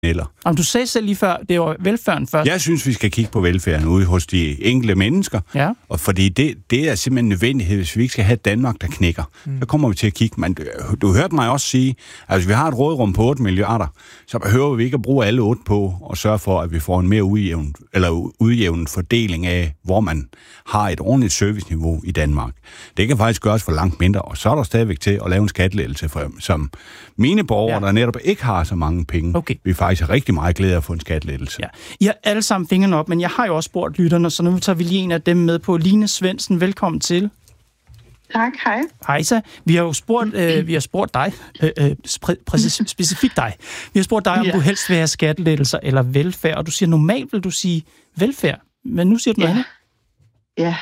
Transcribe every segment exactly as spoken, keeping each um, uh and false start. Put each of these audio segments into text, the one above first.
eller. Om du sagde selv lige før, det var velfærden først. Jeg synes, vi skal kigge på velfærden ude hos de enkelte mennesker. Ja. Og fordi det, det er simpelthen nødvendighed, hvis vi ikke skal have et Danmark, der knækker. Mm. Så kommer vi til at kigge. Men du, du hørte mig også sige, at hvis vi har et rådrum på otte milliarder, så behøver vi ikke at bruge alle otte på og sørge for, at vi får en mere udjævnet, eller udjævnet fordeling af, hvor man har et ordentligt serviceniveau i Danmark. Det kan faktisk gøres for langt mindre, og så er der stadigvæk til at lave en skattelettelse, for, som mine borgere, ja. der netop ikke har så mange penge, okay. vi faktisk er rigtig meget glade at få en skattelettelse. Ja. I har alle sammen fingrene op, men jeg har jo også spurgt lytterne, så nu tager vi lige en af dem med på. Line Svendsen, velkommen til. Tak, hej. Hej så. Vi har jo spurgt, øh, vi har spurgt dig, øh, øh, præcis, specifikt dig. Vi har spurgt dig, om ja. du helst vil have skattelettelser eller velfærd, og du siger, normalt vil du sige velfærd, men nu siger du noget ja. andet. Ja,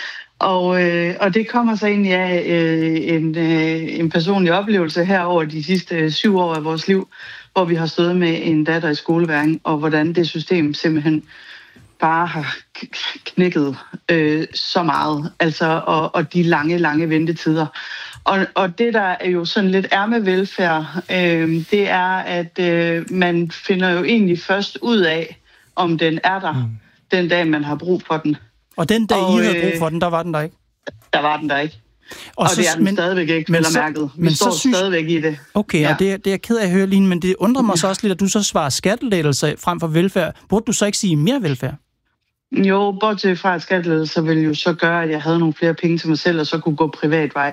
og, øh, og det kommer så egentlig af øh, en, øh, en personlig oplevelse her over de sidste øh, syv år af vores liv, hvor vi har stået med en datter i skoleværing, og hvordan det system simpelthen bare har knækket øh, så meget, altså, og, og de lange, lange ventetider. Og, og det, der er jo sådan lidt er med velfærd, øh, det er, at øh, man finder jo egentlig først ud af, om den er der, mm. den dag, man har brug for den. Og den dag, og, I havde brug for den, der var den der ikke? Der var den der ikke. Og, og så, det er den men, stadigvæk ikke, vel og mærket. Vi men står så synes, stadigvæk i det. Okay, ja. og det, det er jeg ked af at høre, Line, men det undrer mig ja. så også lidt, at du så svarer skattelettelser frem for velfærd. Burde du så ikke sige mere velfærd? Jo, bortset fra at skattelettelser ville jo så gøre, at jeg havde nogle flere penge til mig selv, og så kunne gå privat vej.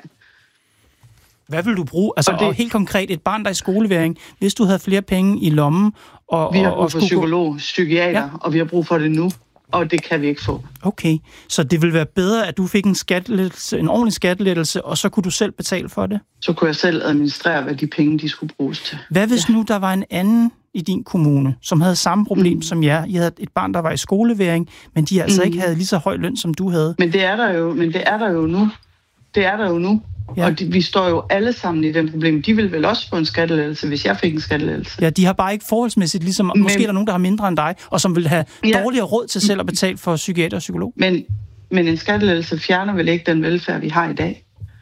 Hvad vil du bruge? Altså, og det, og helt konkret, et barn, der er i skoleværing, hvis du havde flere penge i lommen... Og, vi har brug og, for psykolog, gå... psykiater, ja. og vi har brug for det nu, og det kan vi ikke få. Okay, så det ville være bedre, at du fik en skattelettelse, en ordentlig skattelettelse, og så kunne du selv betale for det? Så kunne jeg selv administrere, hvad de penge, de skulle bruges til. Hvad hvis ja. nu der var en anden i din kommune, som havde samme problem mm. som jer? I havde et barn, der var i skoleværing, men de altså mm. ikke havde lige så høj løn, som du havde. Men det er der jo, men det er der jo nu. Det er der jo nu. Ja. Og de, vi står jo alle sammen i den problem. De vil vel også få en skattelettelse, hvis jeg fik en skattelettelse. Ja, de har bare ikke forholdsmæssigt, ligesom men, måske er der nogen, der har mindre end dig, og som vil have ja. dårligere råd til selv at betale for psykiater og psykolog. Men, men en skattelettelse fjerner vel ikke den velfærd, vi har i dag.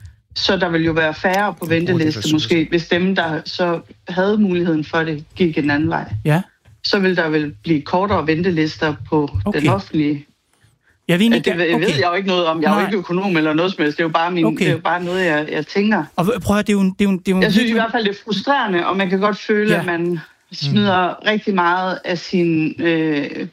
Så der vil jo være færre på venteliste måske, hvis dem, der så havde muligheden for det, gik en anden vej. Ja. Så vil der vel blive kortere ventelister på okay. den offentlige. Jeg ved, ikke, det ved, okay. ved jeg jo ikke noget om. Jeg er jo ikke økonom eller noget som helst. Det er jo bare, min, okay. det er jo bare noget, jeg, jeg tænker. Og prøv at det er jo, det er jo, det er jo Jeg synes i hvert fald, det er frustrerende, og man kan godt føle, ja. at man smider mm. rigtig meget af sin øh,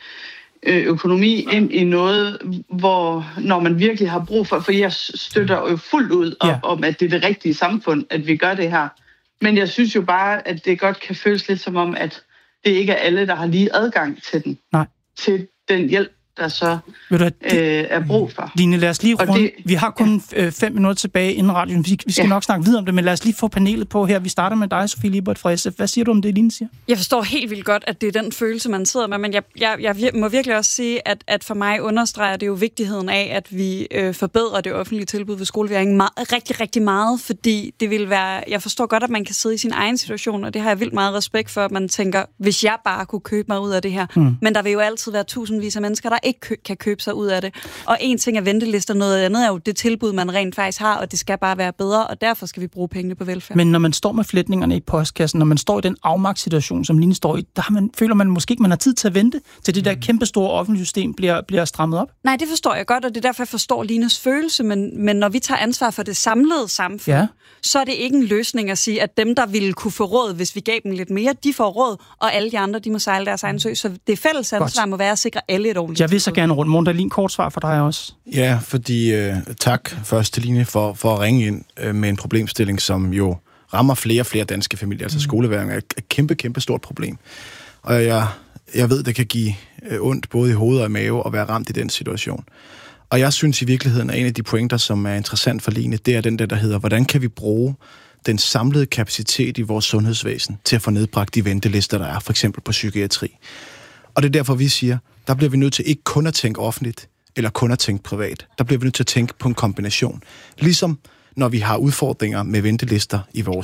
økonomi ind i noget, hvor når man virkelig har brug for, for jeg støtter jo fuldt ud op, ja. om, at det er det rigtige samfund, at vi gør det her. Men jeg synes jo bare, at det godt kan føles lidt som om, at det ikke er alle, der har lige adgang til den. Nej. Til den hjælp, der så du, det, øh, er brug for. Line, lad os lige rundt. Det, vi har kun ja. øh, fem minutter tilbage inden radioen. Vi, vi skal ja. nok snakke videre om det, men lad os lige få panelet på her. Vi starter med dig, Sofie Lippert fra S F. Hvad siger du om det, Line siger? Jeg forstår helt vildt godt, at det er den følelse, man sidder med, men jeg, jeg, jeg må virkelig også sige, at, at for mig understreger det jo vigtigheden af, at vi øh, forbedrer det offentlige tilbud ved skoleværing meget, rigtig, rigtig meget, fordi det vil være... Jeg forstår godt, at man kan sidde i sin egen situation, og det har jeg vildt meget respekt for, at man tænker, hvis jeg bare kunne købe mig ud af det her. Mm. Men der vil jo altid være tusindvis af mennesker, der ikke kø- kan købe sig ud af det. Og en ting er ventelister, noget andet er jo det tilbud, man rent faktisk har, og det skal bare være bedre, og derfor skal vi bruge pengene på velfærd. Men når man står med flætningerne i postkassen, når man står i den afmagtssituation, som Line står i, der har man, føler man måske ikke, man har tid til at vente, til det der kæmpestore offentlige system bliver, bliver strammet op? Nej, det forstår jeg godt, og det er derfor, jeg forstår Lines følelse, men, men når vi tager ansvar for det samlede samfund, ja. så er det ikke en løsning at sige, at dem, der ville kunne få råd, hvis vi gav dem lidt mere, de får råd, og alle de andre, de må sejle deres egen sø. Så det fælles ansvar må være at sikre alle et ordentligt. Jeg vil så gerne rundt. Morten, kort svar for dig også. Ja, fordi øh, tak først til Line for, for at ringe ind øh, med en problemstilling, som jo rammer flere og flere danske familier. Altså skoleværing er et kæmpe, kæmpe stort problem. Og jeg, jeg ved, det kan give øh, ondt både i hovedet og i mave at være ramt i den situation. Og jeg synes i virkeligheden, at en af de pointer, som er interessant for Line, det er den der, der hedder, hvordan kan vi bruge den samlede kapacitet i vores sundhedsvæsen til at få nedbragt de ventelister, der er, for eksempel på psykiatri. Og det er derfor, vi siger, der bliver vi nødt til ikke kun at tænke offentligt, eller kun at tænke privat. Der bliver vi nødt til at tænke på en kombination. Ligesom når vi har udfordringer med ventelister i vores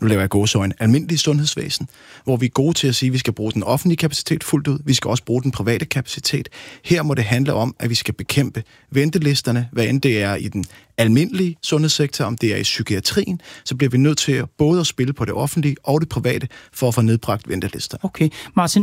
nu laver jeg gåseøjne, almindelige sundhedsvæsen, hvor vi er gode til at sige, at vi skal bruge den offentlige kapacitet fuldt ud, vi skal også bruge den private kapacitet. Her må det handle om, at vi skal bekæmpe ventelisterne, hvad end det er i den almindelige sundhedssektor, om det er i psykiatrien, så bliver vi nødt til at både at spille på det offentlige og det private for at få nedbragt ventelister. Okay. Martin,